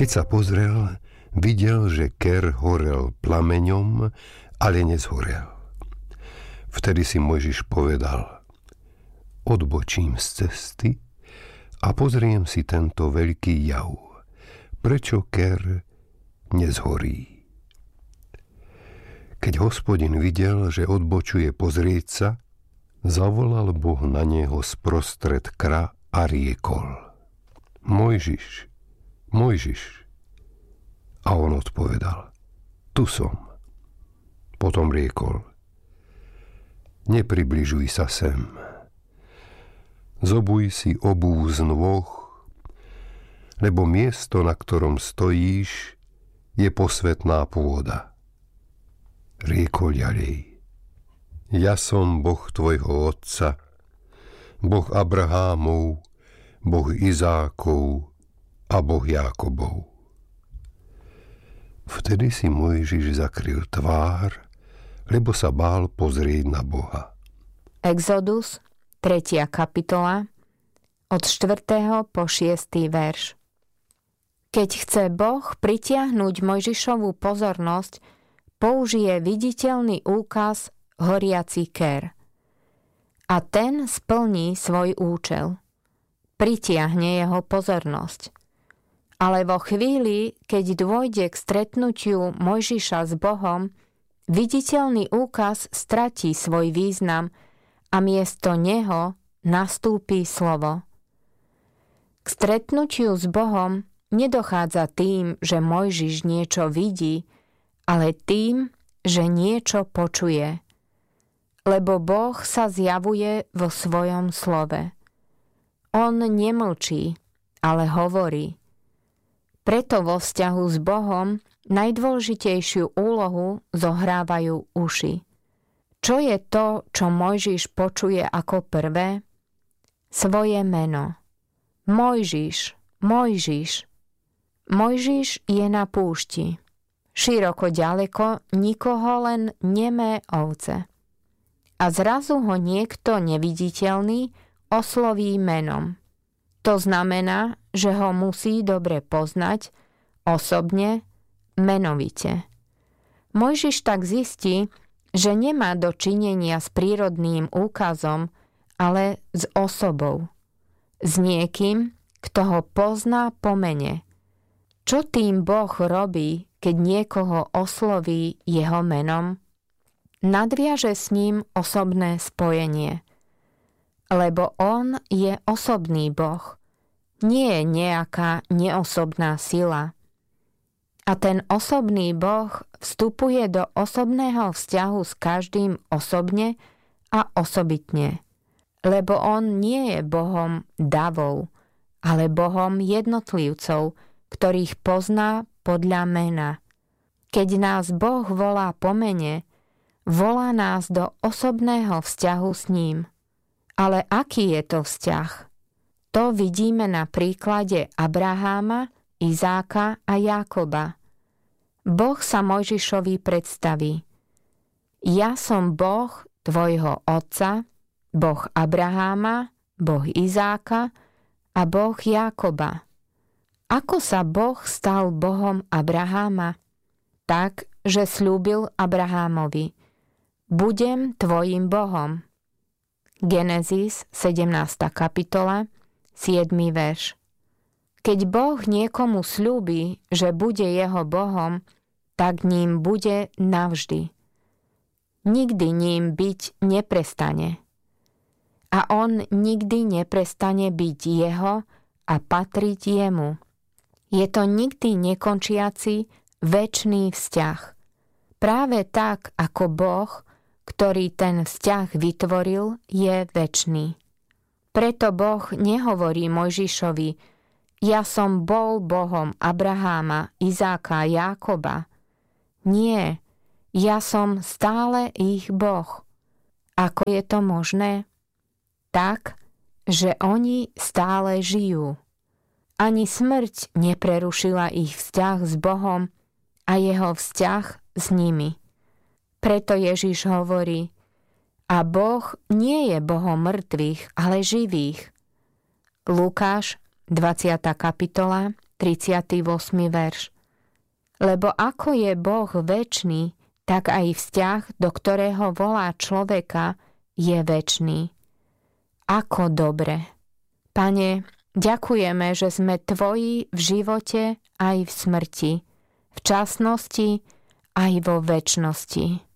Keď sa pozrel, videl, že ker horel plameňom, ale nezhorel. Vtedy si Mojžiš povedal: odbočím z cesty a pozriem si tento veľký jav. Prečo ker nezhorí? Keď Hospodin videl, že odbočuje pozrieť sa, zavolal Boh na neho sprostred kra a riekol: Mojžiš, Mojžiš. A on odpovedal: tu som. Potom riekol: nepribližuj sa sem. Zobuj si obúv z nôh, lebo miesto, na ktorom stojíš, je posvätná pôda. Riekol ďalej: ja som Boh tvojho otca, Boh Abrahámov, Boh Izákov a Boh Jákobov. Vtedy si Mojžiš zakryl tvár, lebo sa bál pozrieť na Boha. Exodus, 3. kapitola, od 4. po 6. verš. Keď chce Boh pritiahnuť Mojžišovú pozornosť, použije viditeľný úkaz horiaci ker. A ten splní svoj účel. Pritiahne jeho pozornosť. Ale vo chvíli, keď dôjde k stretnutiu Mojžiša s Bohom, viditeľný úkaz stratí svoj význam a miesto neho nastúpi slovo. K stretnutiu s Bohom nedochádza tým, že Mojžiš niečo vidí, ale tým, že niečo počuje. Lebo Boh sa zjavuje vo svojom slove. On nemlčí, ale hovorí. Preto vo vzťahu s Bohom najdôležitejšiu úlohu zohrávajú uši. Čo je to, čo Mojžiš počuje ako prvé? Svoje meno. Mojžiš, Mojžiš. Mojžiš je na púšti. Široko ďaleko nikoho, len nemé ovce. A zrazu ho niekto neviditeľný osloví menom. To znamená, že ho musí dobre poznať, osobne, menovite. Mojžiš tak zistí, že nemá dočinenia s prírodným úkazom, ale s osobou. S niekým, kto ho pozná po mene. Čo tým Boh robí, keď niekoho osloví jeho menom? Nadviaže s ním osobné spojenie. Lebo on je osobný Boh, nie je nejaká neosobná sila. A ten osobný Boh vstupuje do osobného vzťahu s každým osobne a osobitne. Lebo on nie je Bohom davov, ale Bohom jednotlivcov, ktorých pozná podľa mena. Keď nás Boh volá po mene, volá nás do osobného vzťahu s ním. Ale aký je to vzťah? To vidíme na príklade Abraháma, Izáka a Jákoba. Boh sa Mojžišovi predstaví: ja som Boh tvojho otca, Boh Abraháma, Boh Izáka a Boh Jákoba. Ako sa Boh stal Bohom Abraháma? Tak, že sľúbil Abrahámovi: budem tvojim Bohom. Genesis, 17. kapitola, 7. verš. Keď Boh niekomu sľúbi, že bude jeho Bohom, tak ním bude navždy. Nikdy ním byť neprestane. A on nikdy neprestane byť jeho a patriť jemu. Je to nikdy nekončiaci, večný vzťah. Práve tak, ako Boh, ktorý ten vzťah vytvoril, je večný. Preto Boh nehovorí Mojžišovi: ja som bol Bohom Abraháma, Izáka a Jákoba. Nie, ja som stále ich Boh. Ako je to možné? Tak, že oni stále žijú. Ani smrť neprerušila ich vzťah s Bohom a jeho vzťah s nimi. Preto Ježiš hovorí: a Boh nie je Bohom mŕtvych, ale živých. Lukáš, 20. kapitola, 38. verš. Lebo ako je Boh večný, tak aj vzťah, do ktorého volá človeka, je večný. Ako dobre. Pane, ďakujeme, že sme Tvoji v živote aj v smrti, v časnosti aj vo večnosti.